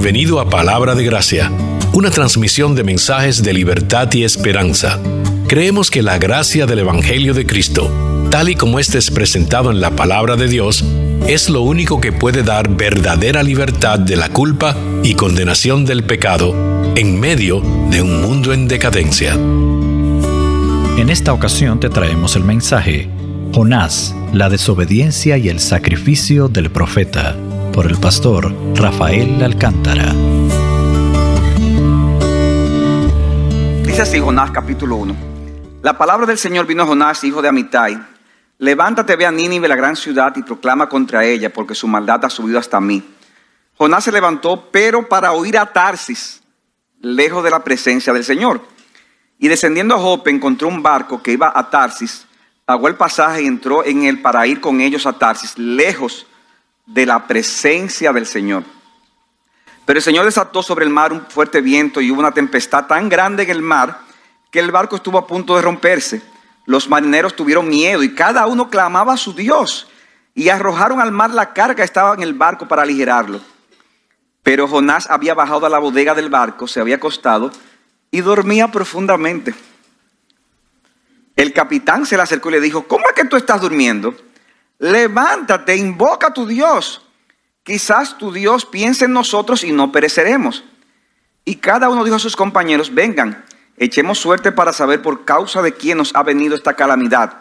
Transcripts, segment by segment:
Bienvenido a Palabra de Gracia, una transmisión de mensajes de libertad y esperanza. Creemos que la gracia del Evangelio de Cristo, tal y como este es presentado en la Palabra de Dios, es lo único que puede dar verdadera libertad de la culpa y condenación del pecado en medio de un mundo en decadencia. En esta ocasión te traemos el mensaje Jonás, la desobediencia y el sacrificio del profeta, por el pastor Rafael Alcántara. Dice así Jonás capítulo 1. La palabra del Señor vino a Jonás, hijo de Amitai. Levántate, ve a Nínive, la gran ciudad, y proclama contra ella, porque su maldad ha subido hasta mí. Jonás se levantó, pero para huir a Tarsis, lejos de la presencia del Señor. Y descendiendo a Jope, encontró un barco que iba a Tarsis, pagó el pasaje y entró en él para ir con ellos a Tarsis, lejos de la presencia del Señor. Pero el Señor desató sobre el mar un fuerte viento y hubo una tempestad tan grande en el mar que el barco estuvo a punto de romperse. Los marineros tuvieron miedo y cada uno clamaba a su Dios y arrojaron al mar la carga que estaba en el barco para aligerarlo. Pero Jonás había bajado a la bodega del barco, se había acostado y dormía profundamente. El capitán se le acercó y le dijo: ¿cómo es que tú estás durmiendo? Levántate, invoca a tu Dios. Quizás tu Dios piense en nosotros y no pereceremos. Y cada uno dijo a sus compañeros: vengan, echemos suerte para saber por causa de quién nos ha venido esta calamidad.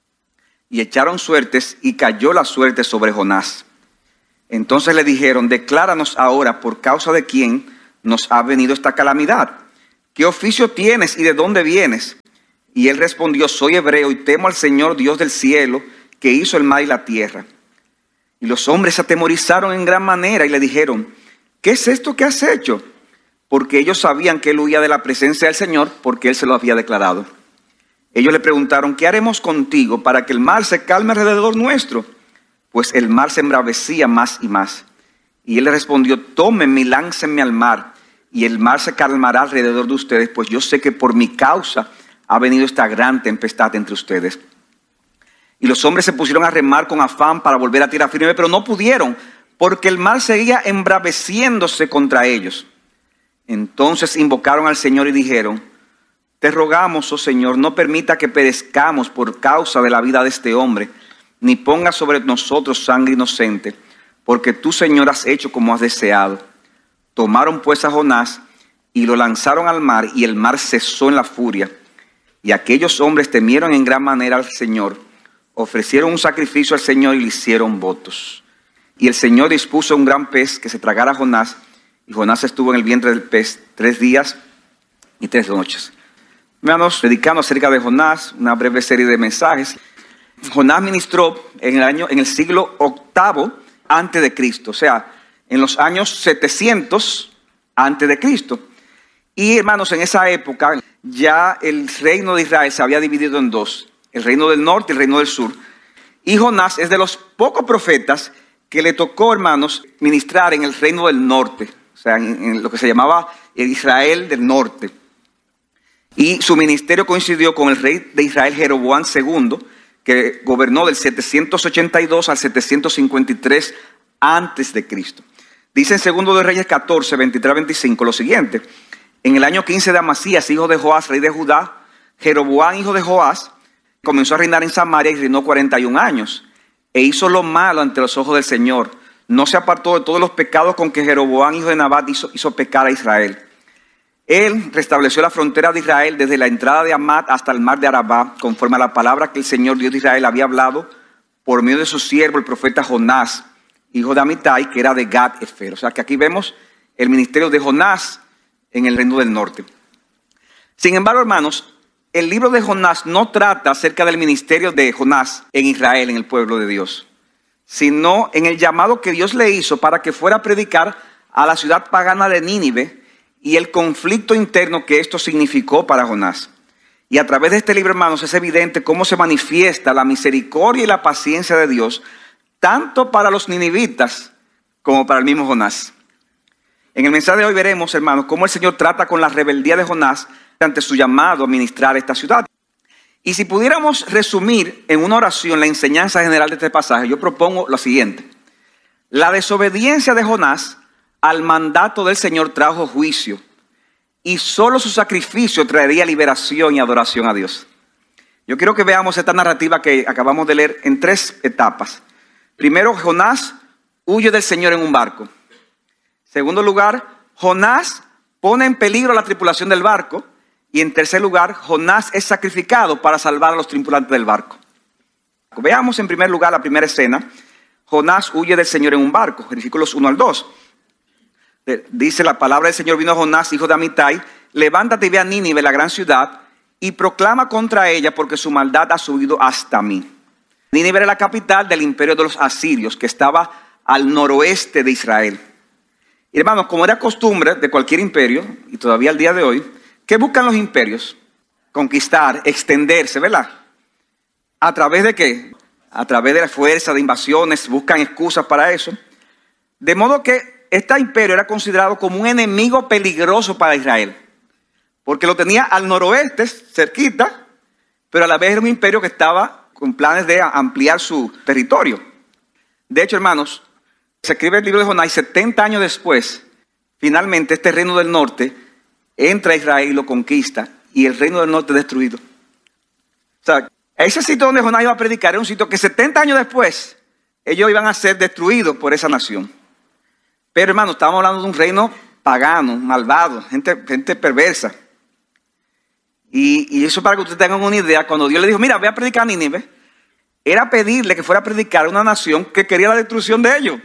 Y echaron suertes y cayó la suerte sobre Jonás. Entonces le dijeron: decláranos ahora por causa de quién nos ha venido esta calamidad. ¿Qué oficio tienes y de dónde vienes? Y él respondió: soy hebreo y temo al Señor Dios del cielo, que hizo el mar y la tierra. Y los hombres se atemorizaron en gran manera y le dijeron: ¿qué es esto que has hecho? Porque ellos sabían que él huía de la presencia del Señor, porque él se lo había declarado. Ellos le preguntaron: ¿qué haremos contigo para que el mar se calme alrededor nuestro? Pues el mar se embravecía más y más. Y él le respondió: tómenme y láncenme al mar, y el mar se calmará alrededor de ustedes, pues yo sé que por mi causa ha venido esta gran tempestad entre ustedes. Y los hombres se pusieron a remar con afán para volver a tierra firme, pero no pudieron, porque el mar seguía embraveciéndose contra ellos. Entonces invocaron al Señor y dijeron: te rogamos, oh Señor, no permita que perezcamos por causa de la vida de este hombre, ni ponga sobre nosotros sangre inocente, porque tú, Señor, has hecho como has deseado. Tomaron pues a Jonás y lo lanzaron al mar, y el mar cesó en la furia. Y aquellos hombres temieron en gran manera al Señor, ofrecieron un sacrificio al Señor y le hicieron votos. Y el Señor dispuso un gran pez que se tragara a Jonás, y Jonás estuvo en el vientre del pez 3 días y 3 noches. Hermanos, predicando acerca de Jonás, una breve serie de mensajes. Jonás ministró en el siglo VIII antes de Cristo, o sea, en los años 700 antes de Cristo. Y hermanos, en esa época ya el reino de Israel se había dividido en dos: el reino del norte y el reino del sur. Y Jonás es de los pocos profetas que le tocó, hermanos, ministrar en el reino del norte, o sea, en lo que se llamaba el Israel del norte. Y su ministerio coincidió con el rey de Israel, Jeroboam II, que gobernó del 782 al 753 antes de Cristo. Dice en 2 de Reyes 14, 23 a 25 lo siguiente: en el año 15 de Amasías, hijo de Joás, rey de Judá, Jeroboam, hijo de Joás, comenzó a reinar en Samaria y reinó 41 años. E hizo lo malo ante los ojos del Señor. No se apartó de todos los pecados con que Jeroboam, hijo de Nabat, hizo pecar a Israel. Él restableció la frontera de Israel desde la entrada de Amat hasta el mar de Arabá, conforme a la palabra que el Señor Dios de Israel había hablado por medio de su siervo, el profeta Jonás, hijo de Amitai, que era de Gat-Efer. O sea que aquí vemos el ministerio de Jonás en el reino del norte. Sin embargo, hermanos, el libro de Jonás no trata acerca del ministerio de Jonás en Israel, en el pueblo de Dios, sino en el llamado que Dios le hizo para que fuera a predicar a la ciudad pagana de Nínive y el conflicto interno que esto significó para Jonás. Y a través de este libro, hermanos, es evidente cómo se manifiesta la misericordia y la paciencia de Dios, tanto para los ninivitas como para el mismo Jonás. En el mensaje de hoy veremos, hermanos, cómo el Señor trata con la rebeldía de Jonás ante su llamado a ministrar esta ciudad. Y si pudiéramos resumir en una oración la enseñanza general de este pasaje, yo propongo lo siguiente: la desobediencia de Jonás al mandato del Señor trajo juicio, y solo su sacrificio traería liberación y adoración a Dios. Yo quiero que veamos esta narrativa que acabamos de leer en 3 etapas. Primero, Jonás huye del Señor en un barco. Segundo lugar, Jonás pone en peligro a la tripulación del barco. Y en tercer lugar, Jonás es sacrificado para salvar a los tripulantes del barco. Veamos en primer lugar la primera escena. Jonás huye del Señor en un barco, versículos 1 al 2. Dice la palabra del Señor: vino Jonás, hijo de Amittai, levántate y ve a Nínive, la gran ciudad, y proclama contra ella, porque su maldad ha subido hasta mí. Nínive era la capital del imperio de los asirios, que estaba al noroeste de Israel. Y hermanos, como era costumbre de cualquier imperio, y todavía al día de hoy, ¿qué buscan los imperios? Conquistar, extenderse, ¿verdad? ¿A través de qué? A través de la fuerza, de invasiones, buscan excusas para eso. De modo que este imperio era considerado como un enemigo peligroso para Israel, porque lo tenía al noroeste, cerquita, pero a la vez era un imperio que estaba con planes de ampliar su territorio. De hecho, hermanos, se escribe el libro de Jonás y 70 años después, finalmente este reino del norte entra a Israel y lo conquista, y el reino del norte es destruido. O sea, ese sitio donde Jonás iba a predicar era un sitio que 70 años después ellos iban a ser destruidos por esa nación. Pero hermanos, estamos hablando de un reino pagano, malvado, gente perversa. Y eso, para que ustedes tengan una idea, cuando Dios le dijo: mira, ve a predicar a Nínive, era pedirle que fuera a predicar a una nación que quería la destrucción de ellos.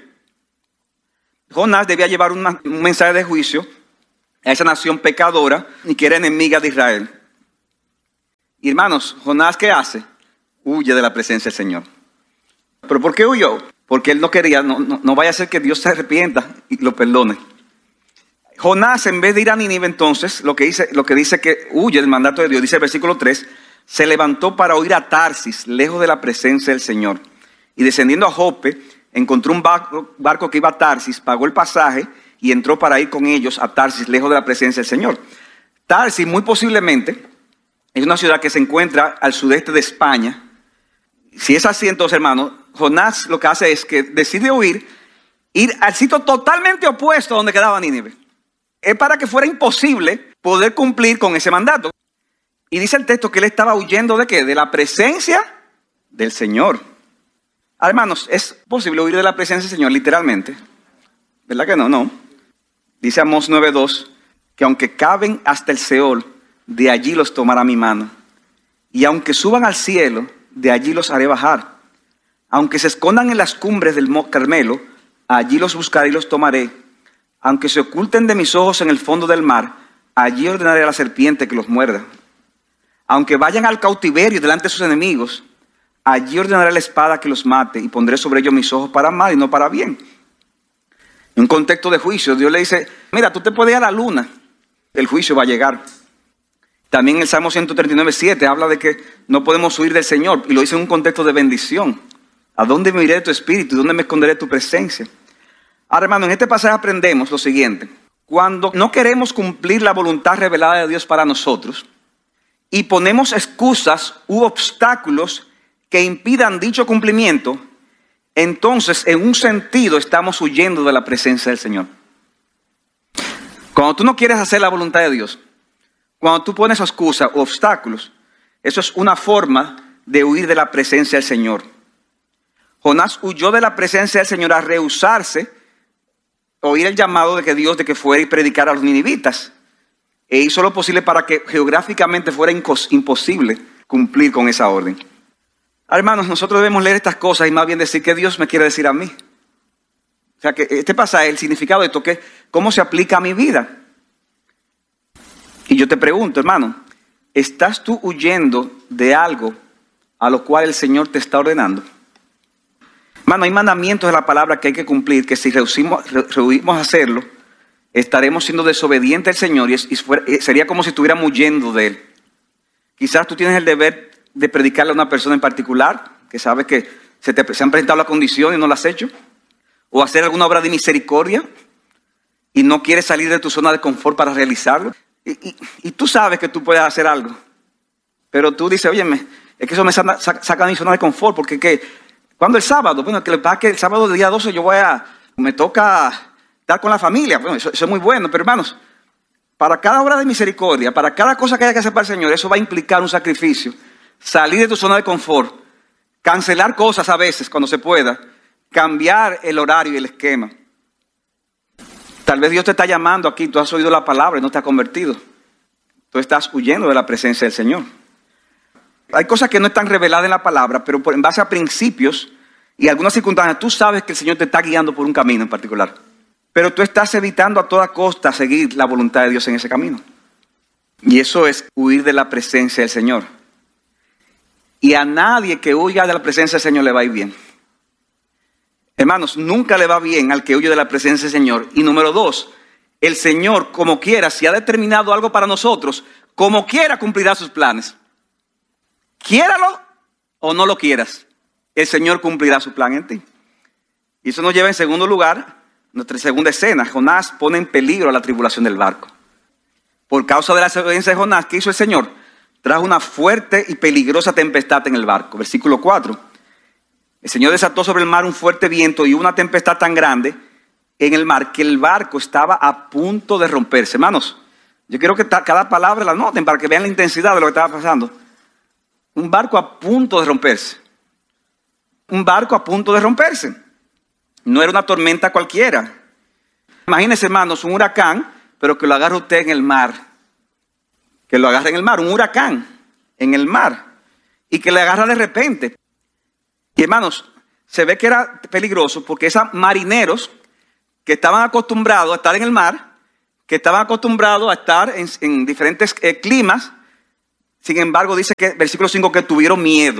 Jonás debía llevar un mensaje de juicio a esa nación pecadora y que era enemiga de Israel. Y hermanos, Jonás, ¿qué hace? Huye de la presencia del Señor. ¿Pero por qué huyó? Porque él no quería, no vaya a ser que Dios se arrepienta y lo perdone. Jonás, en vez de ir a Nínive, entonces, lo que dice que huye del mandato de Dios, dice el versículo 3, se levantó para huir a Tarsis, lejos de la presencia del Señor. Y descendiendo a Jope, encontró un barco que iba a Tarsis, pagó el pasaje y entró para ir con ellos a Tarsis, lejos de la presencia del Señor. Tarsis, muy posiblemente, es una ciudad que se encuentra al sudeste de España. Si es así, entonces, hermano, Jonás lo que hace es que decide huir, ir al sitio totalmente opuesto a donde quedaba Nínive. Es para que fuera imposible poder cumplir con ese mandato. Y dice el texto que él estaba huyendo ¿de qué? De la presencia del Señor. Hermanos, ¿es posible huir de la presencia del Señor literalmente? ¿Verdad que no? No. Dice Amós 9:2 que aunque caben hasta el Seol, de allí los tomará mi mano. Y aunque suban al cielo, de allí los haré bajar. Aunque se escondan en las cumbres del Monte Carmelo, allí los buscaré y los tomaré. Aunque se oculten de mis ojos en el fondo del mar, allí ordenaré a la serpiente que los muerda. Aunque vayan al cautiverio delante de sus enemigos, allí ordenaré a la espada que los mate y pondré sobre ellos mis ojos para mal y no para bien. En un contexto de juicio, Dios le dice: mira, tú te puedes ir a la luna, el juicio va a llegar. También el Salmo 139:7 habla de que no podemos huir del Señor, y lo dice en un contexto de bendición. ¿A dónde me iré de tu espíritu? ¿Y dónde me esconderé de tu presencia? Ahora, hermano, en este pasaje aprendemos lo siguiente: cuando no queremos cumplir la voluntad revelada de Dios para nosotros y ponemos excusas u obstáculos que impidan dicho cumplimiento, entonces en un sentido estamos huyendo de la presencia del Señor. Cuando tú no quieres hacer la voluntad de Dios, cuando tú pones excusas u obstáculos, eso es una forma de huir de la presencia del Señor. Jonás huyó de la presencia del Señor a rehusarse oír el llamado de que Dios de que fuera y predicara a los ninivitas. E hizo lo posible para que geográficamente fuera imposible cumplir con esa orden. Hermanos, nosotros debemos leer estas cosas y más bien decir: ¿qué Dios me quiere decir a mí? O sea, que este pasaje, el significado de esto, ¿cómo se aplica a mi vida? Y yo te pregunto, hermano, ¿estás tú huyendo de algo a lo cual el Señor te está ordenando? Hermano, hay mandamientos de la palabra que hay que cumplir, que si rehusamos hacerlo, estaremos siendo desobedientes al Señor y sería como si estuviéramos huyendo de Él. Quizás tú tienes el deber de predicarle a una persona en particular, que sabes que se han presentado las condiciones y no las has hecho, o hacer alguna obra de misericordia y no quieres salir de tu zona de confort para realizarlo. Y tú sabes que tú puedes hacer algo, pero tú dices: óyeme, es que eso me saca de mi zona de confort, porque ¿cuándo el sábado? Bueno, que le pasa que el sábado del día 12 me toca estar con la familia. Bueno, eso es muy bueno, pero hermanos, para cada obra de misericordia, para cada cosa que haya que hacer para el Señor, eso va a implicar un sacrificio. Salir de tu zona de confort, cancelar cosas a veces cuando se pueda, cambiar el horario y el esquema. Tal vez Dios te está llamando aquí, tú has oído la palabra y no te has convertido. Tú estás huyendo de la presencia del Señor. Hay cosas que no están reveladas en la palabra, pero en base a principios y algunas circunstancias, tú sabes que el Señor te está guiando por un camino en particular. Pero tú estás evitando a toda costa seguir la voluntad de Dios en ese camino. Y eso es huir de la presencia del Señor. Y a nadie que huya de la presencia del Señor le va a ir bien. Hermanos, nunca le va bien al que huye de la presencia del Señor. Y número 2, el Señor, como quiera, si ha determinado algo para nosotros, como quiera cumplirá sus planes. Quiéralo o no lo quieras, el Señor cumplirá su plan en ti. Y eso nos lleva en segundo lugar, nuestra segunda escena. Jonás pone en peligro la tribulación del barco. Por causa de la desobediencia de Jonás, ¿qué hizo el Señor? Trajo una fuerte y peligrosa tempestad en el barco. Versículo 4. El Señor desató sobre el mar un fuerte viento y una tempestad tan grande en el mar que el barco estaba a punto de romperse. Hermanos, yo quiero que cada palabra la noten para que vean la intensidad de lo que estaba pasando. Un barco a punto de romperse. Un barco a punto de romperse. No era una tormenta cualquiera. Imagínense, hermanos, un huracán, pero que lo agarre usted en el mar. Que lo agarre en el mar, un huracán en el mar. Y que le agarra de repente. Y hermanos, se ve que era peligroso porque esos marineros que estaban acostumbrados a estar en el mar, que estaban acostumbrados a estar en diferentes climas, sin embargo, dice que versículo 5 que tuvieron miedo.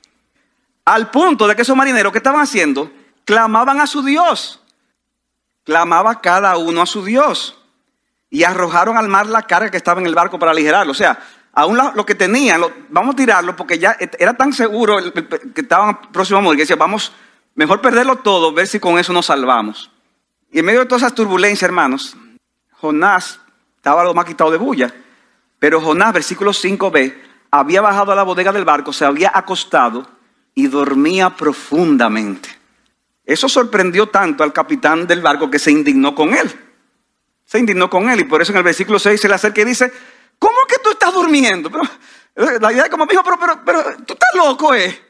Al punto de que esos marineros, ¿qué estaban haciendo? Clamaban a su Dios. Clamaba cada uno a su Dios. Y arrojaron al mar la carga que estaba en el barco para aligerarlo. O sea, aún lo que tenían, vamos a tirarlo porque ya era tan seguro que estaban próximos a morir, que decía, vamos, mejor perderlo todo, ver si con eso nos salvamos. Y en medio de todas esas turbulencias, hermanos, Jonás estaba lo más quitado de bulla. Pero Jonás, versículo 5b, había bajado a la bodega del barco, se había acostado y dormía profundamente. Eso sorprendió tanto al capitán del barco que se indignó con él. Se indignó con él y por eso en el versículo 6 se le acerca y dice, ¿cómo que tú estás durmiendo? Pero, la idea es como me dijo, pero tú estás loco,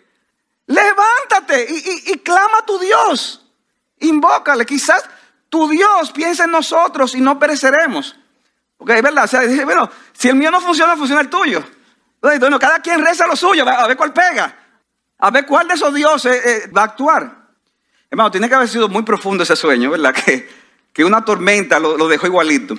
Levántate y clama a tu Dios. Invócale, quizás tu Dios piensa en nosotros y no pereceremos. Porque es verdad, o sea, dice, bueno, si el mío no funciona, funciona el tuyo. Bueno, cada quien reza lo suyo, a ver cuál pega. A ver cuál de esos dioses va a actuar. Hermano, tiene que haber sido muy profundo ese sueño, ¿verdad? Que una tormenta lo dejó igualito.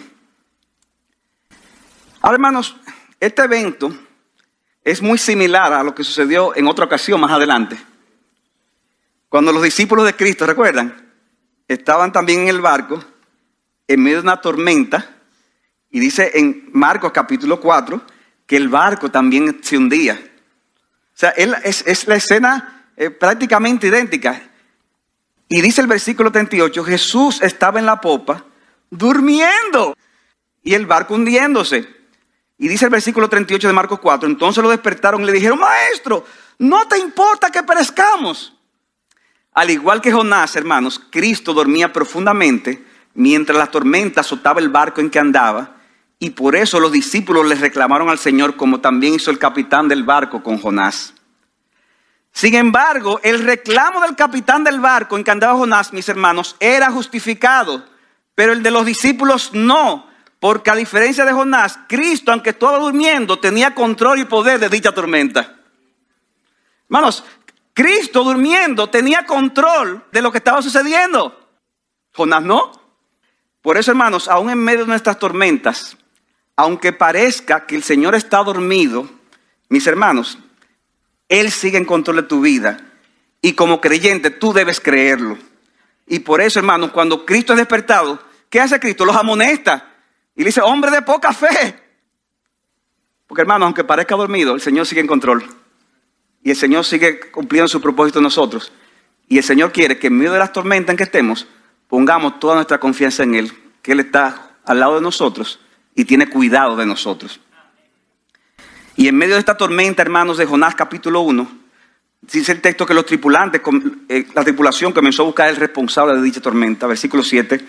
Ahora, hermanos, este evento es muy similar a lo que sucedió en otra ocasión más adelante. Cuando los discípulos de Cristo, ¿recuerdan? Estaban también en el barco, en medio de una tormenta. Y dice en Marcos capítulo 4 que el barco también se hundía. O sea, es la escena prácticamente idéntica. Y dice el versículo 38, Jesús estaba en la popa durmiendo y el barco hundiéndose. Y dice el versículo 38 de Marcos 4, entonces lo despertaron y le dijeron, Maestro, ¿no te importa que perezcamos? Al igual que Jonás, hermanos, Cristo dormía profundamente mientras la tormenta azotaba el barco en que andaba. Y por eso los discípulos le reclamaron al Señor, como también hizo el capitán del barco con Jonás. Sin embargo, el reclamo del capitán del barco en que andaba Jonás, mis hermanos, era justificado. Pero el de los discípulos no. Porque a diferencia de Jonás, Cristo, aunque estaba durmiendo, tenía control y poder de dicha tormenta. Hermanos, Cristo durmiendo tenía control de lo que estaba sucediendo. Jonás no. Por eso, hermanos, aún en medio de nuestras tormentas, aunque parezca que el Señor está dormido, mis hermanos, Él sigue en control de tu vida. Y como creyente, tú debes creerlo. Y por eso, hermanos, cuando Cristo es despertado, ¿qué hace Cristo? Los amonesta. Y le dice, hombre de poca fe. Porque, hermanos, aunque parezca dormido, el Señor sigue en control. Y el Señor sigue cumpliendo su propósito en nosotros. Y el Señor quiere que en medio de las tormentas en que estemos, pongamos toda nuestra confianza en Él. Que Él está al lado de nosotros y tiene cuidado de nosotros. Y en medio de esta tormenta, hermanos, de Jonás capítulo 1, dice el texto que los tripulantes, la tripulación comenzó a buscar el responsable de dicha tormenta. Versículo 7.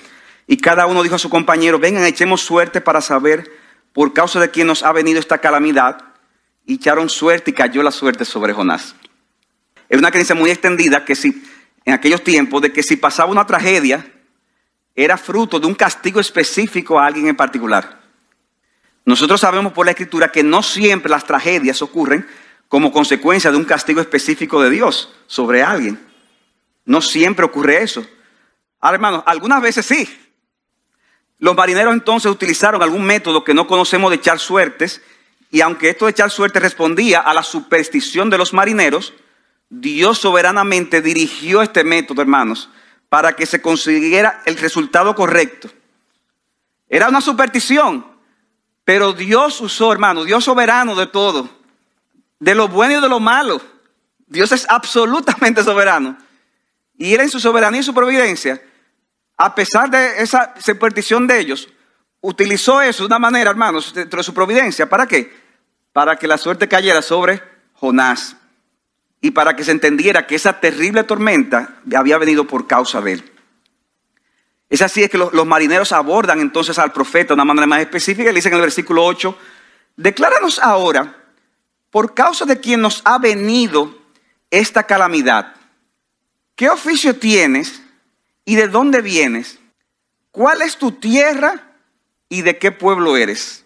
Y cada uno dijo a su compañero: vengan, echemos suerte para saber por causa de quién nos ha venido esta calamidad. Y echaron suerte y cayó la suerte sobre Jonás. Es una creencia muy extendida que en aquellos tiempos, de que si pasaba una tragedia, era fruto de un castigo específico a alguien en particular. Nosotros sabemos por la Escritura que no siempre las tragedias ocurren como consecuencia de un castigo específico de Dios sobre alguien. No siempre ocurre eso. Ahora, hermanos, algunas veces sí. Los marineros entonces utilizaron algún método que no conocemos de echar suertes, y aunque esto de echar suerte respondía a la superstición de los marineros, Dios soberanamente dirigió este método, hermanos, para que se consiguiera el resultado correcto. Era una superstición, pero Dios usó, hermanos, Dios soberano de todo, de lo bueno y de lo malo. Dios es absolutamente soberano. Y Él en su soberanía y su providencia, a pesar de esa superstición de ellos, utilizó eso de una manera, hermanos, dentro de su providencia. ¿Para qué? Para que la suerte cayera sobre Jonás. Y para que se entendiera que esa terrible tormenta había venido por causa de él. Es así es que los marineros abordan entonces al profeta de una manera más específica. Le dicen en el versículo 8: decláranos ahora, por causa de quien nos ha venido esta calamidad, ¿qué oficio tienes y de dónde vienes? ¿Cuál es tu tierra y de qué pueblo eres?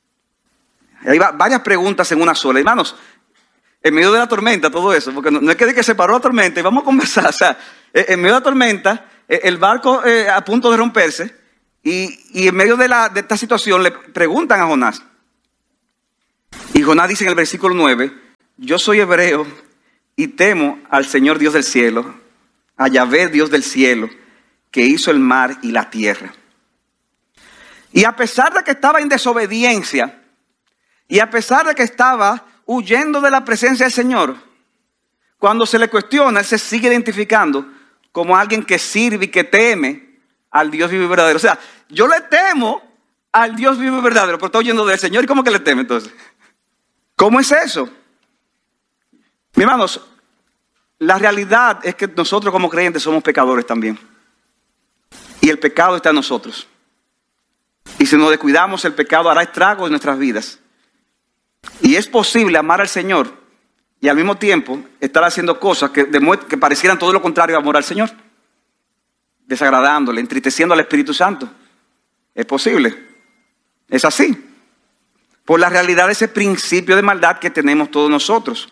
Hay varias preguntas en una sola, hermanos. En medio de la tormenta, todo eso, porque no es que se paró la tormenta y vamos a conversar. O sea, en medio de la tormenta, el barco a punto de romperse, y en medio de esta situación le preguntan a Jonás. Y Jonás dice en el versículo 9: yo soy hebreo y temo al Señor Dios del cielo, a Yahvé Dios del cielo, que hizo el mar y la tierra. Y a pesar de que estaba en desobediencia, y a pesar de que estaba huyendo de la presencia del Señor, cuando se le cuestiona, él se sigue identificando como alguien que sirve y que teme al Dios vivo y verdadero. O sea, yo le temo al Dios vivo y verdadero, pero estoy huyendo del Señor. ¿Y cómo que le teme entonces? ¿Cómo es eso? Mis hermanos, la realidad es que nosotros como creyentes somos pecadores también. Y el pecado está en nosotros. Y si nos descuidamos, el pecado hará estragos en nuestras vidas. Y es posible amar al Señor y al mismo tiempo estar haciendo cosas que parecieran todo lo contrario a amor al Señor. Desagradándole, entristeciendo al Espíritu Santo. Es posible. Es así. Por la realidad de ese principio de maldad que tenemos todos nosotros.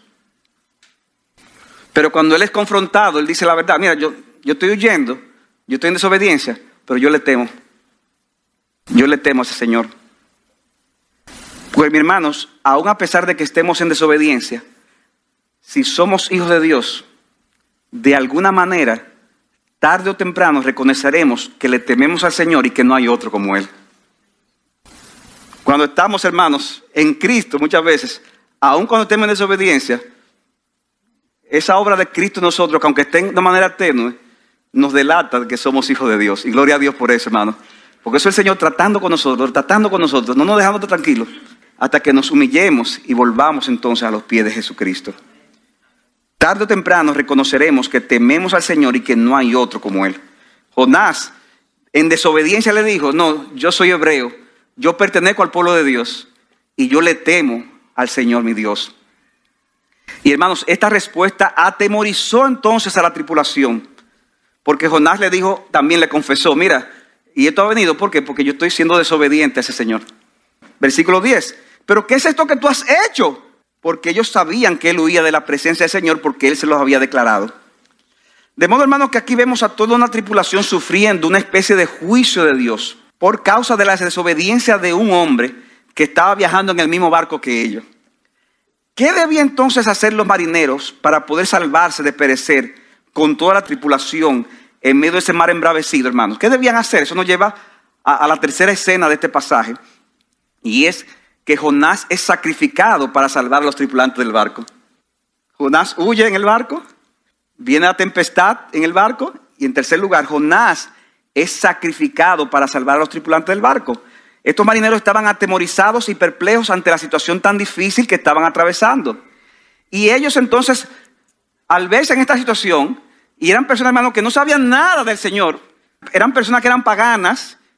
Pero cuando Él es confrontado, Él dice la verdad. Mira, yo estoy huyendo, yo estoy en desobediencia, pero yo le temo. Yo le temo a ese Señor. Pues, mis hermanos, aún a pesar de que estemos en desobediencia, si somos hijos de Dios, de alguna manera, tarde o temprano reconoceremos que le tememos al Señor y que no hay otro como Él. Cuando estamos, hermanos, en Cristo, muchas veces, aún cuando estemos en desobediencia, esa obra de Cristo en nosotros, que aunque esté de manera tenue, nos delata de que somos hijos de Dios. Y gloria a Dios por eso, hermanos. Porque eso es el Señor tratando con nosotros, no nos dejando tranquilos, hasta que nos humillemos y volvamos entonces a los pies de Jesucristo. Tarde o temprano reconoceremos que tememos al Señor y que no hay otro como Él. Jonás, en desobediencia, le dijo: no, yo soy hebreo, yo pertenezco al pueblo de Dios y yo le temo al Señor mi Dios. Y hermanos, esta respuesta atemorizó entonces a la tripulación, porque Jonás le dijo, también le confesó: mira, y esto ha venido, ¿por qué? Porque yo estoy siendo desobediente a ese Señor. Versículo 10. ¿Pero qué es esto que tú has hecho? Porque ellos sabían que él huía de la presencia del Señor porque él se los había declarado. De modo, hermanos, que aquí vemos a toda una tripulación sufriendo una especie de juicio de Dios por causa de la desobediencia de un hombre que estaba viajando en el mismo barco que ellos. ¿Qué debían entonces hacer los marineros para poder salvarse de perecer con toda la tripulación en medio de ese mar embravecido, hermanos? ¿Qué debían hacer? Eso nos lleva a la tercera escena de este pasaje. Y es que Jonás es sacrificado para salvar a los tripulantes del barco. Jonás huye en el barco, viene la tempestad en el barco, y en tercer lugar, Jonás es sacrificado para salvar a los tripulantes del barco. Estos marineros estaban atemorizados y perplejos ante la situación tan difícil que estaban atravesando. Y ellos entonces, al verse en esta situación, y eran personas, hermanos, que no sabían nada del Señor, eran personas que eran paganas,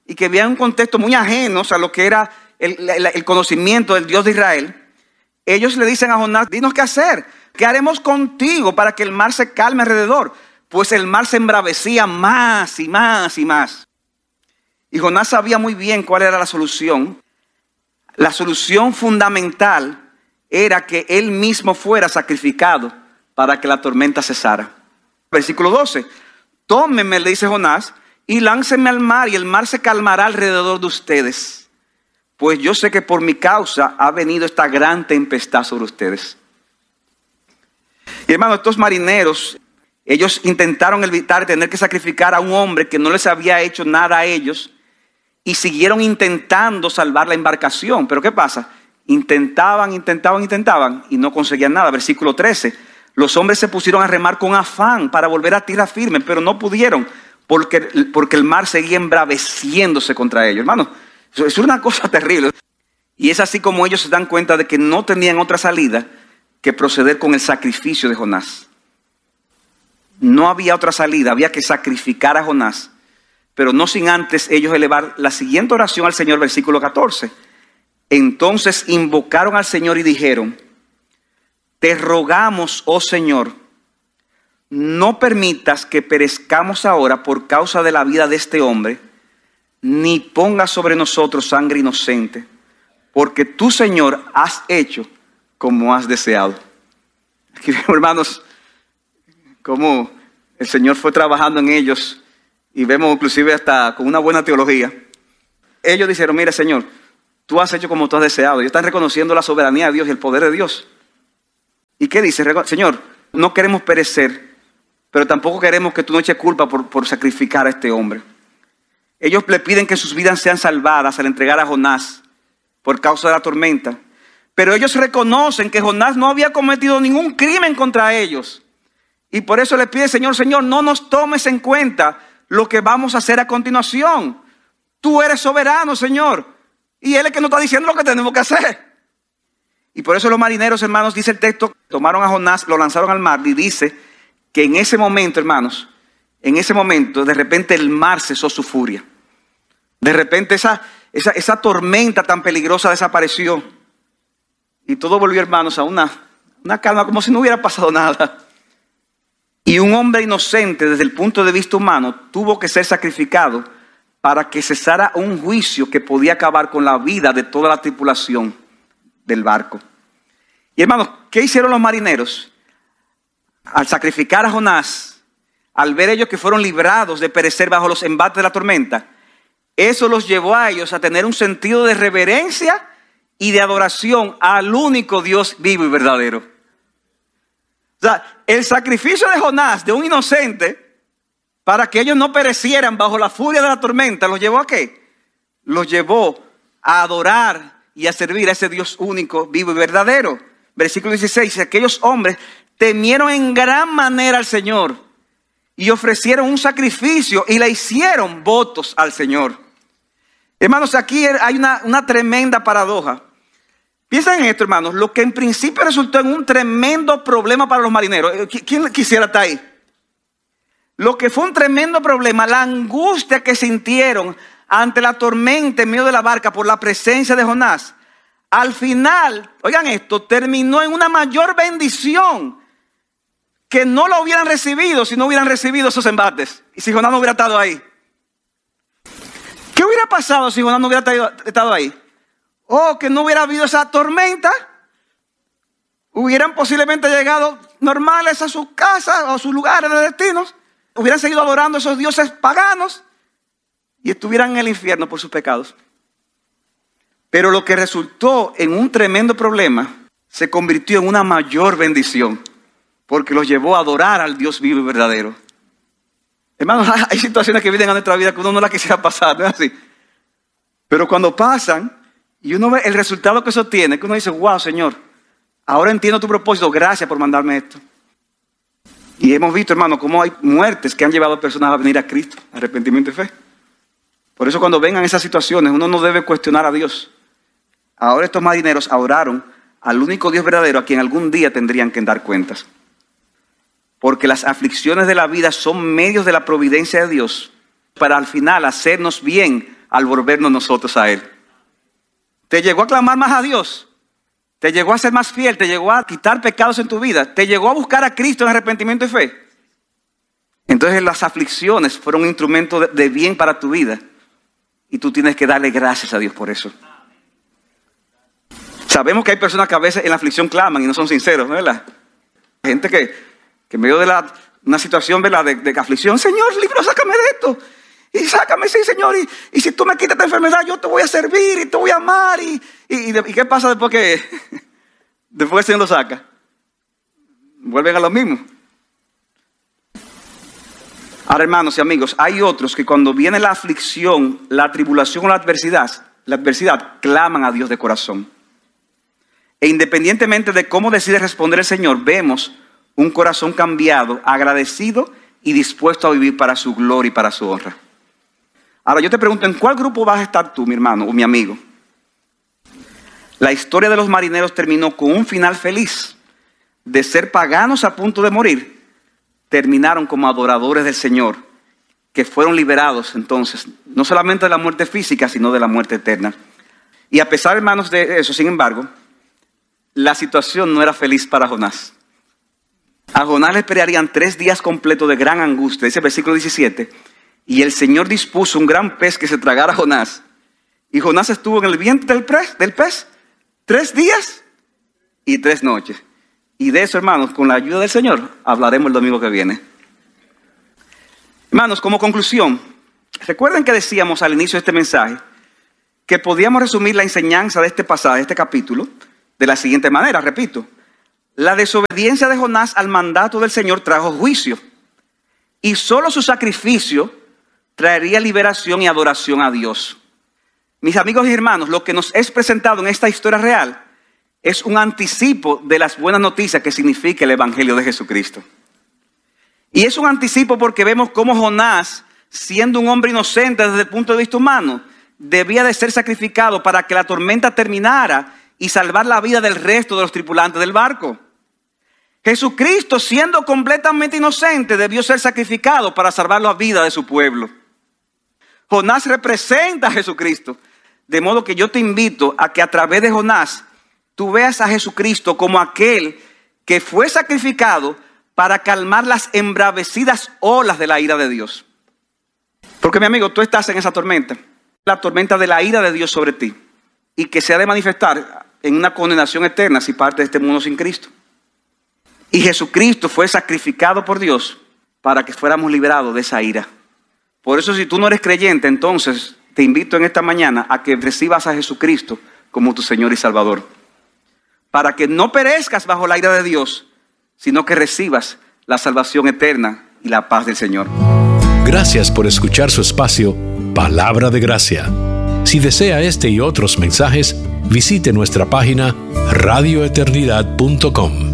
y que vivían en un contexto muy ajeno a lo que era el conocimiento del Dios de Israel, ellos le dicen a Jonás, dinos qué hacer, qué haremos contigo para que el mar se calme alrededor. Pues el mar se embravecía más y más y más. Y Jonás sabía muy bien cuál era la solución. La solución fundamental era que él mismo fuera sacrificado para que la tormenta cesara. Versículo 12. Tómenme, le dice Jonás, y láncenme al mar, y el mar se calmará alrededor de ustedes. Pues yo sé que por mi causa ha venido esta gran tempestad sobre ustedes. Y hermano, estos marineros, ellos intentaron evitar tener que sacrificar a un hombre que no les había hecho nada a ellos, y siguieron intentando salvar la embarcación. Pero ¿qué pasa? Intentaban y no conseguían nada. Versículo 13. Los hombres se pusieron a remar con afán para volver a tierra firme, pero no pudieron porque el mar seguía embraveciéndose contra ellos. Hermano, eso es una cosa terrible. Y es así como ellos se dan cuenta de que no tenían otra salida que proceder con el sacrificio de Jonás. No había otra salida, había que sacrificar a Jonás. Pero no sin antes ellos elevar la siguiente oración al Señor, versículo 14. Entonces invocaron al Señor y dijeron, te rogamos, oh Señor, no permitas que perezcamos ahora por causa de la vida de este hombre, ni pongas sobre nosotros sangre inocente, porque tú, Señor, has hecho como has deseado. Aquí vemos, hermanos, cómo el Señor fue trabajando en ellos. Y vemos inclusive hasta con una buena teología. Ellos dijeron, mira Señor, tú has hecho como tú has deseado. Ellos están reconociendo la soberanía de Dios y el poder de Dios. ¿Y qué dice? Señor, no queremos perecer, pero tampoco queremos que tú nos eches culpa por sacrificar a este hombre. Ellos le piden que sus vidas sean salvadas al entregar a Jonás por causa de la tormenta. Pero ellos reconocen que Jonás no había cometido ningún crimen contra ellos. Y por eso le pide, Señor, no nos tomes en cuenta lo que vamos a hacer a continuación. Tú eres soberano, Señor. Y Él es que nos está diciendo lo que tenemos que hacer. Y por eso los marineros, hermanos, dice el texto, tomaron a Jonás, lo lanzaron al mar. Y dice que en ese momento, hermanos, de repente el mar cesó su furia. De repente esa tormenta tan peligrosa desapareció. Y todo volvió, hermanos, a una calma como si no hubiera pasado nada. Y un hombre inocente desde el punto de vista humano tuvo que ser sacrificado para que cesara un juicio que podía acabar con la vida de toda la tripulación del barco. Y hermanos, ¿qué hicieron los marineros? Al sacrificar a Jonás, al ver ellos que fueron librados de perecer bajo los embates de la tormenta, eso los llevó a ellos a tener un sentido de reverencia y de adoración al único Dios vivo y verdadero. O sea, el sacrificio de Jonás, de un inocente, para que ellos no perecieran bajo la furia de la tormenta, ¿los llevó a qué? Los llevó a adorar y a servir a ese Dios único, vivo y verdadero. Versículo 16, aquellos hombres temieron en gran manera al Señor y ofrecieron un sacrificio y le hicieron votos al Señor. Hermanos, aquí hay una tremenda paradoja. Piensen en esto, hermanos, lo que en principio resultó en un tremendo problema para los marineros. ¿Quién quisiera estar ahí? Lo que fue un tremendo problema, la angustia que sintieron ante la tormenta en medio de la barca por la presencia de Jonás, al final, oigan esto, terminó en una mayor bendición que no lo hubieran recibido si no hubieran recibido esos embates y si Jonás no hubiera estado ahí. ¿Qué hubiera pasado si Jonás no hubiera estado ahí? O que no hubiera habido esa tormenta, hubieran posiblemente llegado normales a sus casas o a sus lugares de destinos, hubieran seguido adorando a esos dioses paganos y estuvieran en el infierno por sus pecados. Pero lo que resultó en un tremendo problema se convirtió en una mayor bendición, porque los llevó a adorar al Dios vivo y verdadero. Hermanos, hay situaciones que vienen a nuestra vida que uno no la quisiera pasar, ¿no es así? Pero cuando pasan y uno ve el resultado que eso tiene, que uno dice, wow, Señor, ahora entiendo tu propósito, gracias por mandarme esto. Y hemos visto, hermano, cómo hay muertes que han llevado a personas a venir a Cristo, arrepentimiento y fe. Por eso cuando vengan esas situaciones, uno no debe cuestionar a Dios. Ahora estos marineros adoraron al único Dios verdadero a quien algún día tendrían que dar cuentas. Porque las aflicciones de la vida son medios de la providencia de Dios para al final hacernos bien al volvernos nosotros a Él. Te llegó a clamar más a Dios. Te llegó a ser más fiel. Te llegó a quitar pecados en tu vida. Te llegó a buscar a Cristo en arrepentimiento y fe. Entonces las aflicciones fueron un instrumento de bien para tu vida. Y tú tienes que darle gracias a Dios por eso. Sabemos que hay personas que a veces en la aflicción claman y no son sinceros, ¿no es verdad? Hay gente que en medio de una situación, ¿verdad?, de aflicción, Señor, líbranos, sácame de esto. Y sácame, sí, Señor. Y si tú me quitas esta enfermedad, yo te voy a servir y te voy a amar. ¿Y qué pasa después que el Señor lo saca? Vuelven a lo mismo. Ahora, hermanos y amigos, hay otros que cuando viene la aflicción, la tribulación o la adversidad, claman a Dios de corazón. E independientemente de cómo decide responder el Señor, vemos un corazón cambiado, agradecido y dispuesto a vivir para su gloria y para su honra. Ahora yo te pregunto, ¿en cuál grupo vas a estar tú, mi hermano o mi amigo? La historia de los marineros terminó con un final feliz. De ser paganos a punto de morir, terminaron como adoradores del Señor, que fueron liberados entonces, no solamente de la muerte física, sino de la muerte eterna. Y a pesar, hermanos, de eso, sin embargo, la situación no era feliz para Jonás. A Jonás le esperarían 3 días completos de gran angustia, dice el versículo 17, y el Señor dispuso un gran pez que se tragara a Jonás. Y Jonás estuvo en el vientre del pez 3 días y 3 noches. Y de eso, hermanos, con la ayuda del Señor, hablaremos el domingo que viene. Hermanos, como conclusión, recuerden que decíamos al inicio de este mensaje que podíamos resumir la enseñanza de este pasaje, de este capítulo, de la siguiente manera, repito. La desobediencia de Jonás al mandato del Señor trajo juicio. Y solo su sacrificio traería liberación y adoración a Dios. Mis amigos y hermanos, lo que nos es presentado en esta historia real es un anticipo de las buenas noticias que significa el Evangelio de Jesucristo. Y es un anticipo porque vemos cómo Jonás, siendo un hombre inocente desde el punto de vista humano, debía de ser sacrificado para que la tormenta terminara y salvar la vida del resto de los tripulantes del barco. Jesucristo, siendo completamente inocente, debió ser sacrificado para salvar la vida de su pueblo. Jonás representa a Jesucristo, de modo que yo te invito a que a través de Jonás tú veas a Jesucristo como aquel que fue sacrificado para calmar las embravecidas olas de la ira de Dios. Porque, mi amigo, tú estás en esa tormenta, la tormenta de la ira de Dios sobre ti, y que se ha de manifestar en una condenación eterna si parte de este mundo sin Cristo. Y Jesucristo fue sacrificado por Dios para que fuéramos liberados de esa ira. Por eso, si tú no eres creyente, entonces te invito en esta mañana a que recibas a Jesucristo como tu Señor y Salvador. Para que no perezcas bajo la ira de Dios, sino que recibas la salvación eterna y la paz del Señor. Gracias por escuchar su espacio, Palabra de Gracia. Si desea este y otros mensajes, visite nuestra página radioeternidad.com.